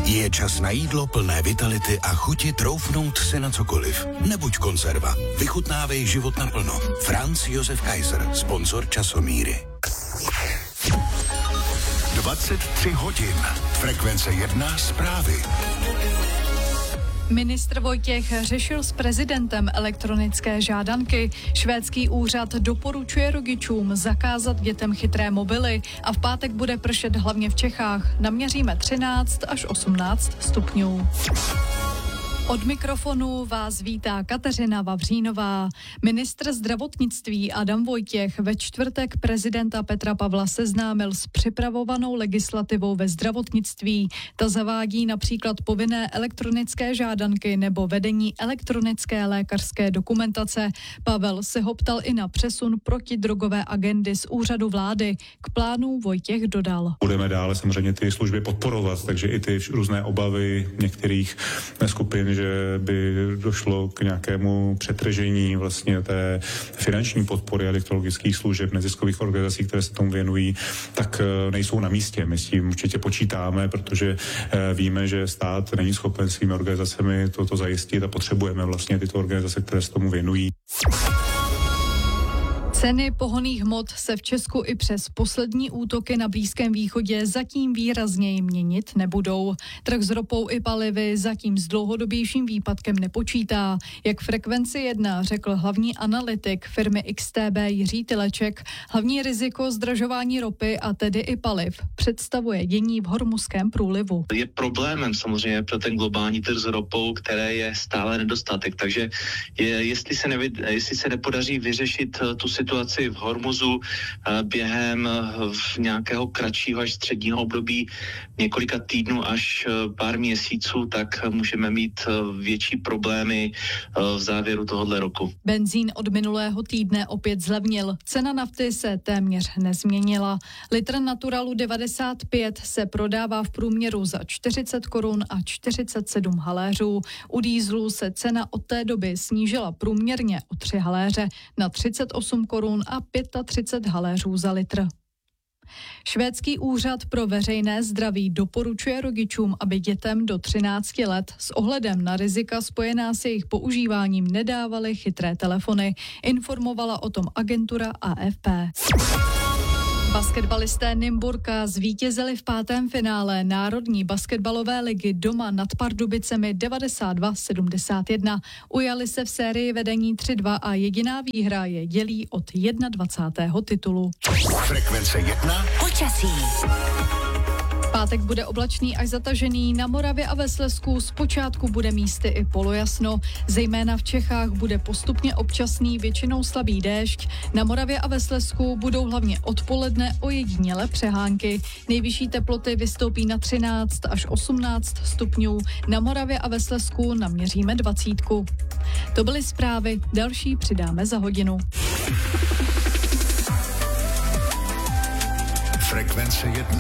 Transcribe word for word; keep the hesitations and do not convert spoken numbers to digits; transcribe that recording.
Je čas na jídlo plné vitality a chuti troufnout si na cokoliv. Nebuď konzerva. Vychutnávej život naplno. Franz Josef Kaiser, sponzor Časomíry. dvacet tři hodin. Frekvence jedna zprávy. Ministr Vojtěch řešil s prezidentem elektronické žádanky. Švédský úřad doporučuje rodičům zakázat dětem chytré mobily a v pátek bude pršet hlavně v Čechách. Naměříme třináct až osmnáct stupňů. Od mikrofonu vás vítá Kateřina Vavřínová. Ministr zdravotnictví Adam Vojtěch ve čtvrtek prezidenta Petra Pavla seznámil s připravovanou legislativou ve zdravotnictví. Ta zavádí například povinné elektronické žádanky nebo vedení elektronické lékařské dokumentace. Pavel se ho ptal i na přesun protidrogové agendy z úřadu vlády. K plánu Vojtěch dodal. Budeme dále samozřejmě ty služby podporovat, takže i ty různé obavy některých skupin, že by došlo k nějakému přetržení vlastně té finanční podpory adiktologických služeb neziskových organizací, které se tomu věnují, tak nejsou na místě. My s tím určitě počítáme, protože víme, že stát není schopen svými organizacemi toto zajistit a potřebujeme vlastně tyto organizace, které se tomu věnují. Ceny pohonných hmot se v Česku i přes poslední útoky na Blízkém východě zatím výrazněji měnit nebudou. Trh s ropou i palivy zatím s dlouhodobějším výpadkem nepočítá. Jak Frekvenci jedna řekl hlavní analytik firmy X T B Jiří Tyleček, hlavní riziko zdražování ropy a tedy i paliv představuje dění v Hormuzském průlivu. Je problémem samozřejmě pro ten globální trh s ropou, které je stále nedostatek, takže je, jestli, se nevy, jestli se nepodaří vyřešit tu situaci situaci v Hormuzu během nějakého kratšího až středního období několika týdnů až pár měsíců, tak můžeme mít větší problémy v závěru tohoto roku. Benzín od minulého týdne opět zlevnil. Cena nafty se téměř nezměnila. Litr Naturalu devadesát pět se prodává v průměru za čtyřicet korun a čtyřicet sedm haléřů. U dýzlu se cena od té doby snížila průměrně o tři haléře na třicet osm korun a třicet pět haléřů za litr. Švédský úřad pro veřejné zdraví doporučuje rodičům, aby dětem do třinácti let s ohledem na rizika spojená s jejich používáním nedávali chytré telefony. Informovala o tom agentura A F P. Basketbalisté Nymburka zvítězili v pátém finále Národní basketbalové ligy doma nad Pardubicemi devadesát dva sedmdesát jedna. Ujali se v sérii vedení tři dva a jediná výhra je dělí od dvacátého prvního titulu. Frekvence jedna. Počasí. Pátek bude oblačný až zatažený, na Moravě a ve Slezsku zpočátku bude místy i polojasno. Zejména v Čechách bude postupně občasný, většinou slabý déšť. Na Moravě a ve Slezsku budou hlavně odpoledne ojedinělé přehánky. Nejvyšší teploty vystoupí na třináct až osmnáct stupňů. Na Moravě a ve Slezsku naměříme dvacítku. To byly zprávy, další přidáme za hodinu. Frekvence jedna.